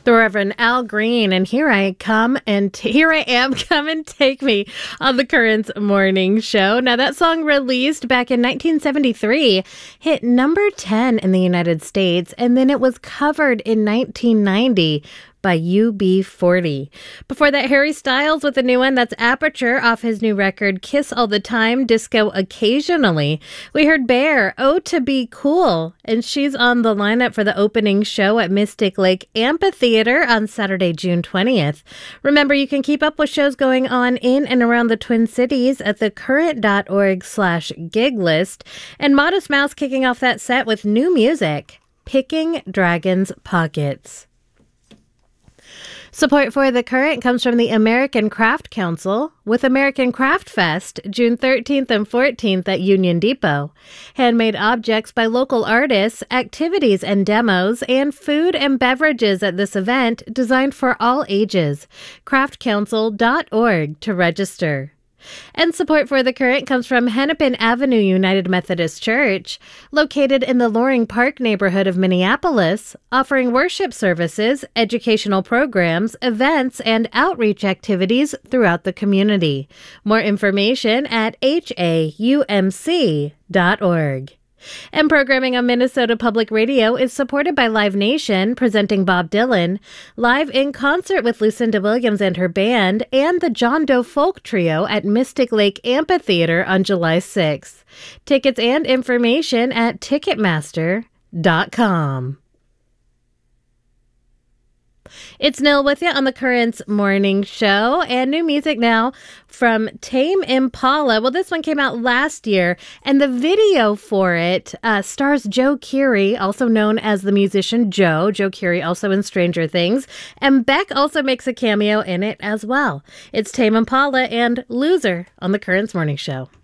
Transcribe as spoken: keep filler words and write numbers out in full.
the Reverend Al Green, and here I come and t- here I am, come and take me on the Currents Morning Show. Now, that song released back in nineteen seventy-three hit number ten in the United States, and then it was covered in nineteen ninety by U B forty. Before that, Harry Styles with a new one. That's Aperture off his new record, Kiss All the Time, Disco Occasionally. We heard Bear, Oh to Be Cool, and she's on the lineup for the opening show at Mystic Lake Amphitheater on Saturday, June twentieth. Remember, you can keep up with shows going on in and around the Twin Cities at thecurrent.org slash gig list. And Modest Mouse kicking off that set with new music, Picking Dragon's Pockets. Support for The Current comes from the American Craft Council with American Craft Fest, June thirteenth and fourteenth at Union Depot. Handmade objects by local artists, activities and demos, and food and beverages at this event designed for all ages. craft council dot org to register. And support for The Current comes from Hennepin Avenue United Methodist Church, located in the Loring Park neighborhood of Minneapolis, offering worship services, educational programs, events, and outreach activities throughout the community. More information at H A U M C dot org. And programming on Minnesota Public Radio is supported by Live Nation, presenting Bob Dylan, live in concert with Lucinda Williams and her band, and the John Doe Folk Trio at Mystic Lake Amphitheater on July sixth. Tickets and information at ticketmaster dot com. It's Nil with you on the Currents Morning Show, and new music now from Tame Impala. Well, this one came out last year, and the video for it uh, stars Joe Keery, also known as the musician Joe. Joe Keery, also in Stranger Things, and Beck also makes a cameo in it as well. It's Tame Impala and Loser on the Currents Morning Show.